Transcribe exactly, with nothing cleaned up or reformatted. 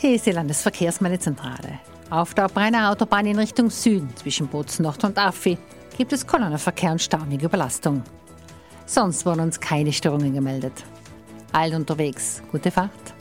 Hier ist die Landesverkehrsmeldezentrale. Auf der Brenner Autobahn in Richtung Süden zwischen Bozen-Nord und Affi gibt es Kolonnenverkehr und staunige Überlastung. Sonst wurden uns keine Störungen gemeldet. Allen unterwegs, gute Fahrt.